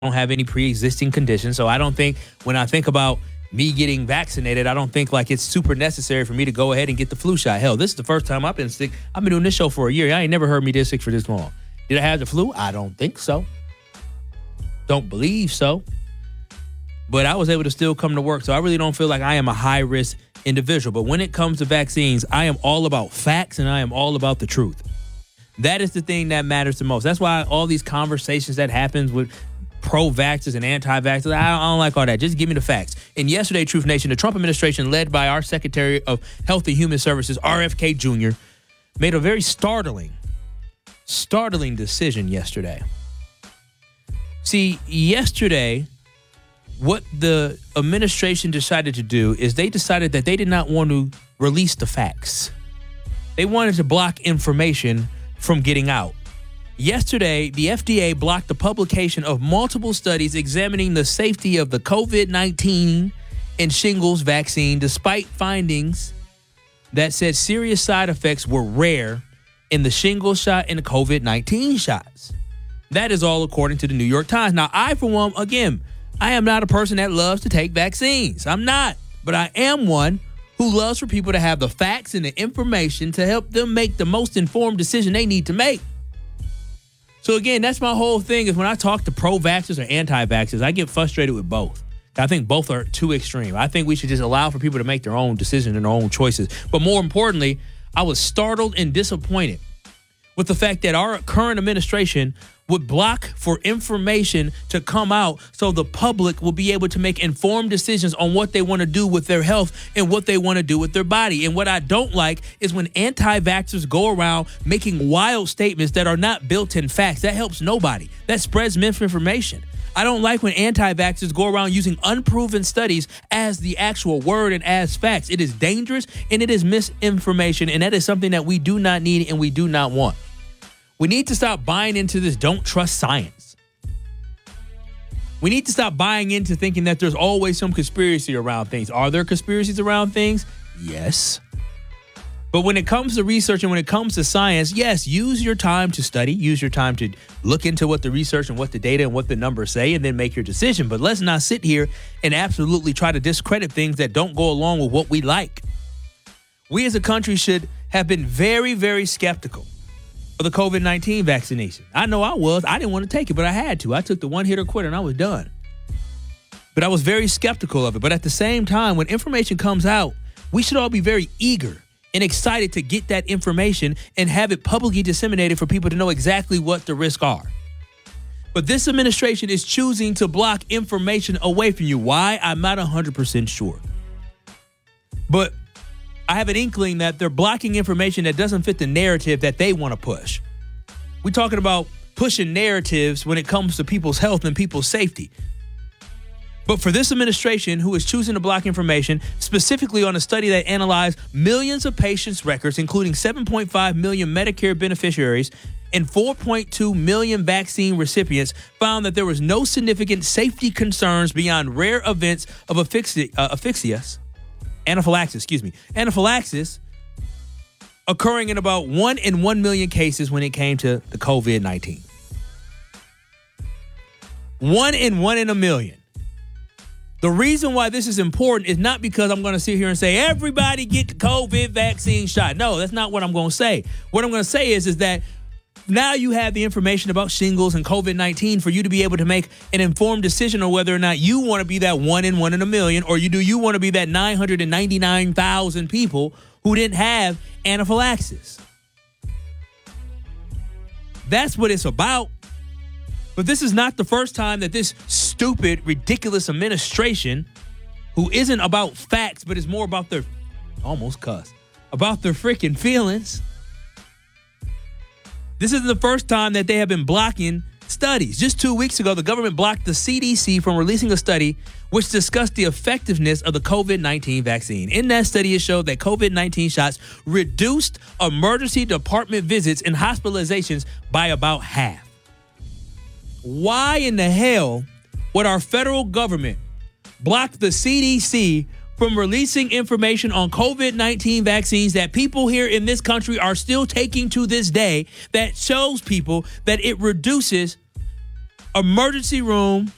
don't have any pre-existing conditions. So I don't think when I think about me getting vaccinated, I don't think like it's super necessary for me to go ahead and get the flu shot. Hell, this is the first time I've been sick. I've been doing this show for a year. I ain't never heard me this sick for this long. Did I have the flu? I don't think so. Don't believe so. But I was able to still come to work. So I really don't feel like I am a high-risk individual. But when it comes to vaccines, I am all about facts and I am all about the truth. That is the thing that matters the most. That's why all these conversations that happens with pro-vaxxers and anti-vaxxers, I don't like all that. Just give me the facts. And yesterday, Truth Nation, the Trump administration, led by our Secretary of Health and Human Services, RFK Jr., made a very startling decision yesterday. See, yesterday, what the administration decided to do is they decided that they did not want to release the facts. They wanted to block information from getting out. Yesterday, the FDA blocked the publication of multiple studies examining the safety of the COVID-19 and shingles vaccine, despite findings that said serious side effects were rare in the shingles shot and the COVID-19 shots. That is all according to the New York Times. Now, I, for one, again, I am not a person that loves to take vaccines. I'm not. But I am one who loves for people to have the facts and the information to help them make the most informed decision they need to make. So again, that's my whole thing is when I talk to pro-vaxxers or anti-vaxxers, I get frustrated with both. I think both are too extreme. I think we should just allow for people to make their own decisions and their own choices. But more importantly, I was startled and disappointed with the fact that our current administration would block for information to come out so the public will be able to make informed decisions on what they want to do with their health and what they want to do with their body. And what I don't like is when anti-vaxxers go around making wild statements that are not built in facts. That helps nobody. That spreads misinformation. I don't like when anti-vaxxers go around using unproven studies as the actual word and as facts. It is dangerous and it is misinformation, and that is something that we do not need and we do not want. We need to stop buying into this don't trust science. We need to stop buying into thinking that there's always some conspiracy around things. Are there conspiracies around things? Yes. But when it comes to research and when it comes to science, yes, use your time to study. Use your time to look into what the research and what the data and what the numbers say and then make your decision. But let's not sit here and absolutely try to discredit things that don't go along with what we like. We as a country should have been very, very skeptical of the COVID-19 vaccination. I know I was. I didn't want to take it, but I had to. I took the one hit or quit and I was done. But I was very skeptical of it. But at the same time, when information comes out, we should all be very eager and excited to get that information and have it publicly disseminated for people to know exactly what the risks are. But this administration is choosing to block information away from you. Why? I'm not 100% sure. But I have an inkling that they're blocking information that doesn't fit the narrative that they want to push. We're talking about pushing narratives when it comes to people's health and people's safety. But for this administration who is choosing to block information, specifically on a study that analyzed millions of patients' records, including 7.5 million Medicare beneficiaries and 4.2 million vaccine recipients, found that there was no significant safety concerns beyond rare events of anaphylaxis occurring in about 1 in 1 million cases when it came to the COVID-19. 1 in 1 in a million. The reason why this is important is not because I'm going to sit here and say, everybody get the COVID vaccine shot. No, that's not what I'm going to say. What I'm going to say is that now you have the information about shingles and COVID-19 for you to be able to make an informed decision on whether or not you want to be that 1 in 1 in a million, or you want to be that 999,000 people who didn't have anaphylaxis. That's what it's about. But this is not the first time that this stupid, ridiculous administration, who isn't about facts, but is more about their, about their freaking feelings. This isn't the first time that they have been blocking studies. Just 2 weeks ago, the government blocked the CDC from releasing a study which discussed the effectiveness of the COVID-19 vaccine. In that study, it showed that COVID-19 shots reduced emergency department visits and hospitalizations by about half. Why in the hell would our federal government block the CDC from releasing information on COVID-19 vaccines that people here in this country are still taking to this day that shows people that it reduces emergency room